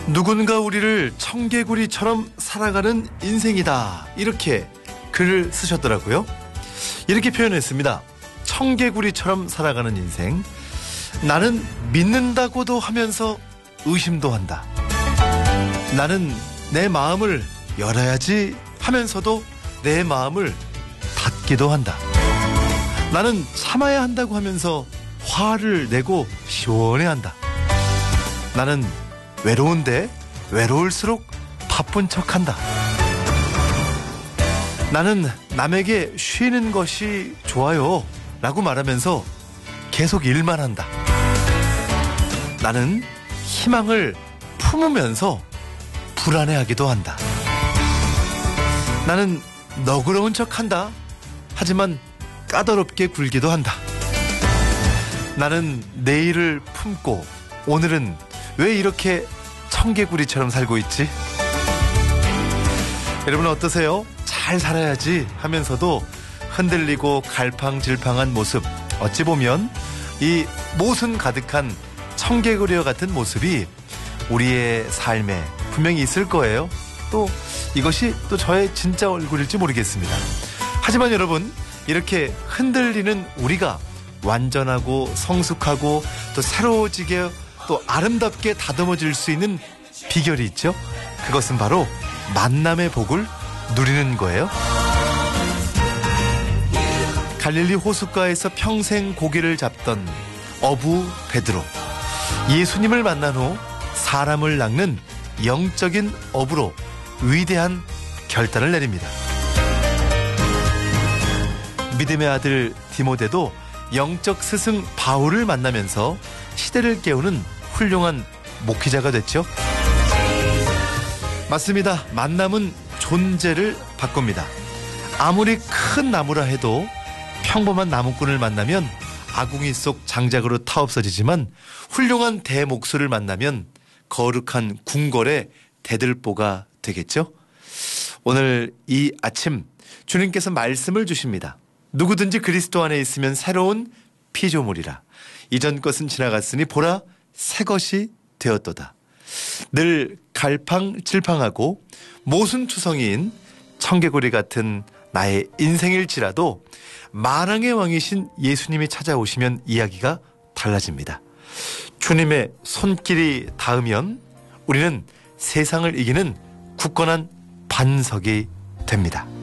누군가 우리를 청개구리처럼 살아가는 인생이다, 이렇게 글을 쓰셨더라고요. 이렇게 표현했습니다. 청개구리처럼 살아가는 인생. 나는 믿는다고도 하면서 의심도 한다. 나는 내 마음을 열어야지 하면서도 내 마음을 닫기도 한다. 나는 참아야 한다고 하면서 화를 내고 시원해한다. 나는 외로운데 외로울수록 바쁜 척한다. 나는 남에게 쉬는 것이 좋아요 라고 말하면서 계속 일만 한다. 나는 희망을 품으면서 불안해하기도 한다. 나는 너그러운 척한다. 하지만 까다롭게 굴기도 한다. 나는 내일을 품고 오늘은 왜 이렇게 청개구리처럼 살고 있지? 여러분 어떠세요? 잘 살아야지 하면서도 흔들리고 갈팡질팡한 모습, 어찌 보면 이 모순 가득한 청개구리와 같은 모습이 우리의 삶에 분명히 있을 거예요. 또 이것이 또 저의 진짜 얼굴일지 모르겠습니다. 하지만 여러분, 이렇게 흔들리는 우리가 완전하고 성숙하고 또 새로워지게 또 아름답게 다듬어질 수 있는 비결이 있죠. 그것은 바로 만남의 복을 누리는 거예요. 갈릴리 호숫가에서 평생 고기를 잡던 어부 베드로, 예수님을 만난 후 사람을 낚는 영적인 어부로 위대한 결단을 내립니다. 믿음의 아들 디모데도 영적 스승 바울을 만나면서 시대를 깨우는 훌륭한 목회자가 됐죠. 맞습니다. 만남은 존재를 바꿉니다. 아무리 큰 나무라 해도 평범한 나무꾼을 만나면 아궁이 속 장작으로 타없어지지만 훌륭한 대목수를 만나면 거룩한 궁궐의 대들보가 되겠죠. 오늘 이 아침 주님께서 말씀을 주십니다. 누구든지 그리스도 안에 있으면 새로운 피조물이라. 이전 것은 지나갔으니 보라 새 것이 되었도다. 늘 갈팡질팡하고 모순투성이인 청개구리 같은 나의 인생일지라도 만왕의 왕이신 예수님이 찾아오시면 이야기가 달라집니다. 주님의 손길이 닿으면 우리는 세상을 이기는 굳건한 반석이 됩니다.